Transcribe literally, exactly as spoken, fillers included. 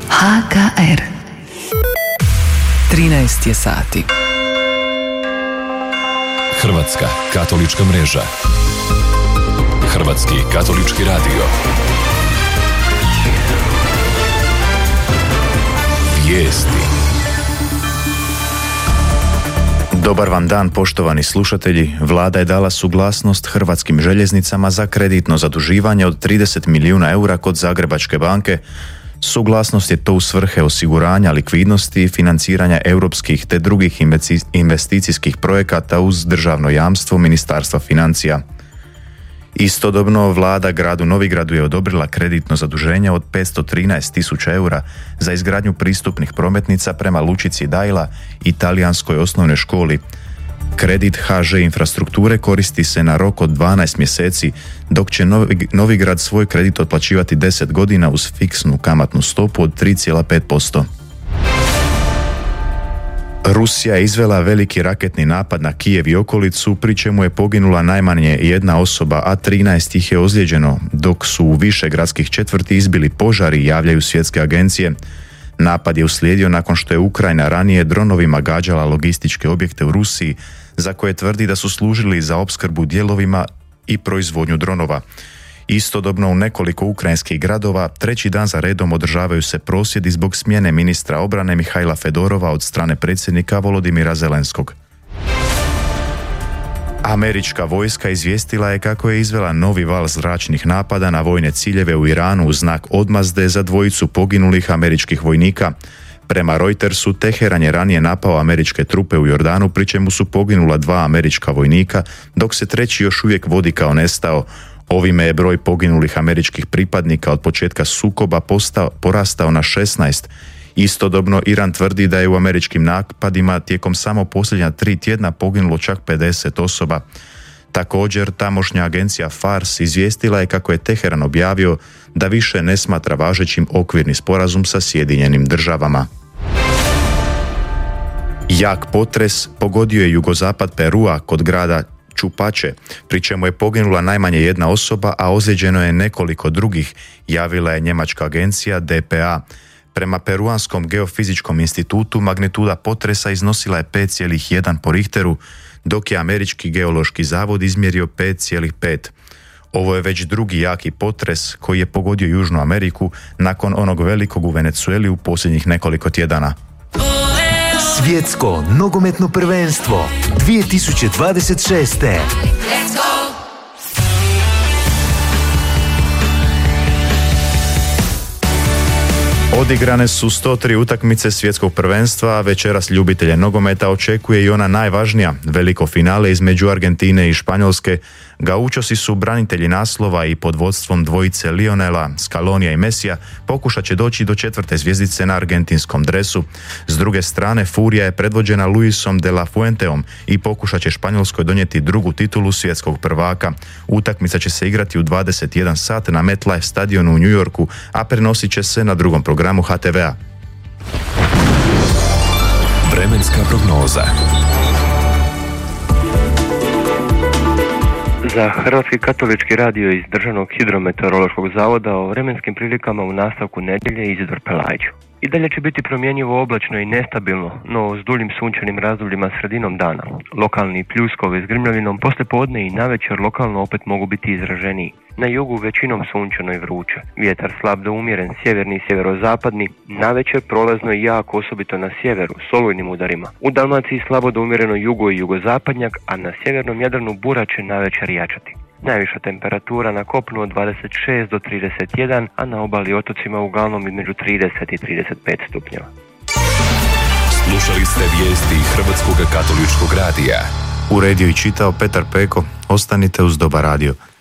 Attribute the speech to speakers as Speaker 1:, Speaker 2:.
Speaker 1: H K R. trinaest je sati.
Speaker 2: Hrvatska katolička mreža. Hrvatski katolički radio. Vijesti.
Speaker 3: Dobar vam dan, poštovani slušatelji. Vlada je dala suglasnost Hrvatskim željeznicama za kreditno zaduživanje od trideset milijuna eura kod Zagrebačke banke. Suglasnost je to u svrhe osiguranja likvidnosti i financiranja europskih te drugih investicijskih projekata uz državno jamstvo Ministarstva financija. Istodobno, vlada gradu Novigradu je odobrila kreditno zaduženje od petsto trinaest tisuća eura za izgradnju pristupnih prometnica prema lučici Dajla i talijanskoj osnovnoj školi. Kredit H Ž Infrastrukture koristi se na rok od dvanaest mjeseci, dok će Novigrad svoj kredit otplaćivati deset godina uz fiksnu kamatnu stopu od tri zarez pet posto. Rusija je izvela veliki raketni napad na Kijev i okolicu, pri čemu je poginula najmanje jedna osoba, a trinaest ih je ozlijeđeno, dok su u više gradskih četvrti izbili požari, javljaju svjetske agencije. Napad je uslijedio nakon što je Ukrajina ranije dronovima gađala logističke objekte u Rusiji, za koje tvrdi da su služili za opskrbu dijelovima i proizvodnju dronova. Istodobno u nekoliko ukrajinskih gradova treći dan za redom održavaju se prosvjedi zbog smjene ministra obrane Mihajla Fedorova od strane predsjednika Volodimira Zelenskog. Američka vojska izvijestila je kako je izvela novi val zračnih napada na vojne ciljeve u Iranu u znak odmazde za dvojicu poginulih američkih vojnika. Prema Reutersu, Teheran je ranije napao američke trupe u Jordanu, pri čemu su poginula dva američka vojnika, dok se treći još uvijek vodi kao nestao. Ovime je broj poginulih američkih pripadnika od početka sukoba postao, porastao na šesnaest. Istodobno, Iran tvrdi da je u američkim napadima tijekom samo posljednja tri tjedna poginulo čak pedeset osoba. Također, tamošnja agencija Fars izvijestila je kako je Teheran objavio da više ne smatra važećim okvirni sporazum sa Sjedinjenim državama. Jak potres pogodio je jugozapad Perua kod grada Čupače, pri čemu je poginula najmanje jedna osoba, a ozlijeđeno je nekoliko drugih, javila je njemačka agencija D P A. Prema Peruanskom geofizičkom institutu magnituda potresa iznosila je pet zarez jedan po Richteru, dok je Američki geološki zavod izmjerio pet zarez pet. Ovo je već drugi jaki potres koji je pogodio Južnu Ameriku nakon onog velikog u Venezueli u posljednjih nekoliko tjedana.
Speaker 4: Svjetsko nogometno prvenstvo dvije tisuće dvadeset šeste.
Speaker 3: Odigrane su sto tri utakmice svjetskog prvenstva, a večeras ljubitelje nogometa očekuje i ona najvažnija, veliko finale između Argentine i Španjolske. Gaučosi su branitelji naslova i pod vodstvom dvojice Lionela, Scalonija i Messija pokušat će doći do četvrte zvjezdice na argentinskom dresu. S druge strane, Furija je predvođena Luisom de la Fuenteom i pokušat će Španjolskoj donijeti drugu titulu svjetskog prvaka. Utakmica će se igrati u dvadeset jedan sat na MetLife stadionu u New Yorku, a prenosit će se na drugom programu H T V-a.
Speaker 2: Vremenska prognoza.
Speaker 5: Za Hrvatski katolički radio iz Državnog hidrometeorološkog zavoda o vremenskim prilikama u nastavku nedjelje Izidor Pelajđu. I dalje će biti promjenjivo oblačno i nestabilno, no s duljim sunčanim razdobljima sredinom dana. Lokalni pljuskovi s grmljavinom poslije podne i navečer lokalno opet mogu biti izraženiji. Na jugu većinom sunčano i vruće. Vjetar slab do umjeren, sjeverni i sjeverozapadni, navečer prolazno i jako, osobito na sjeveru, s olujnim udarima. U Dalmaciji slabo do umjereno jugo i jugozapadnjak, a na sjevernom Jadranu bura će navečer jačati. Najviša temperatura na kopnu od dvadeset šest do trideset jedan, a na obali otocima uglavnom između trideset i trideset pet stupnjeva.
Speaker 2: Slušali ste vijesti Hrvatskog katoličkog radija.
Speaker 3: Uredio i čitao Petar Peko. Ostanite uz Dobar radio.